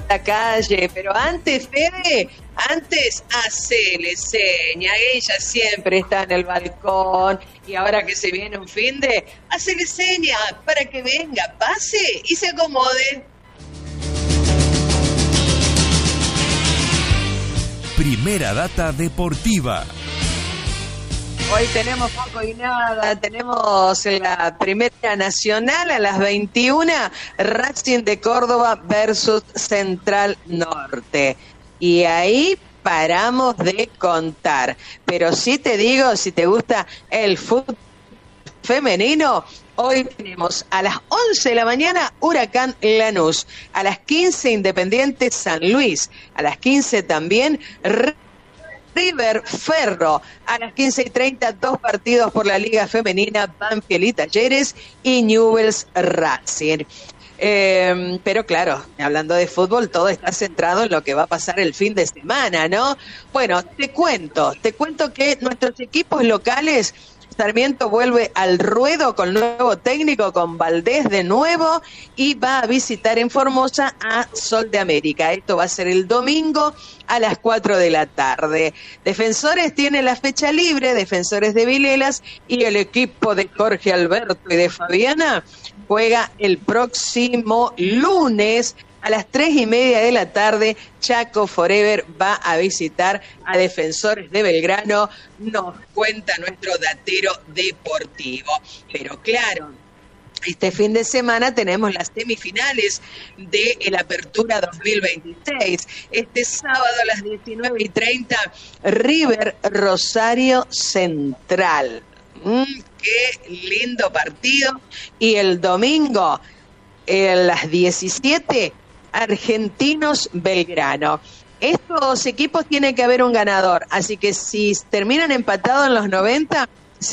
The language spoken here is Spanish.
la calle, pero antes, Fede, antes hacele seña, ella siempre está en el balcón y ahora que se viene un finde, hacele seña para que venga, pase y se acomode. Primera Data Deportiva. Hoy tenemos poco y nada, tenemos la Primera Nacional a las 21, Racing de Córdoba versus Central Norte. Y ahí paramos de contar. Pero sí te digo, si te gusta el fútbol femenino, hoy tenemos a las 11 de la mañana Huracán Lanús, a las 15 Independiente San Luis, a las 15 también River Ferro, a las 15:30 dos partidos por la Liga Femenina, Banfield y Talleres y Newell's Racing. Pero claro, hablando de fútbol, todo está centrado en lo que va a pasar el fin de semana, ¿no? Bueno, te cuento que nuestros equipos locales, Sarmiento vuelve al ruedo con nuevo técnico, con Valdés de nuevo, y va a visitar en Formosa a Sol de América. Esto va a ser el domingo a las 4 de la tarde. Defensores tiene la fecha libre, Defensores de Vilelas, y el equipo de Jorge Alberto y de Fabiana juega el próximo lunes a las 3:30 de la tarde. Chaco Forever va a visitar a Defensores de Belgrano, nos cuenta nuestro datero deportivo. Pero claro, este fin de semana tenemos las semifinales de el Apertura 2026. Este sábado a las 19:30, River Rosario Central. Qué lindo partido. Y el domingo a las 17, Argentinos Belgrano. Estos equipos tienen que haber un ganador, así que si terminan empatados en los 90,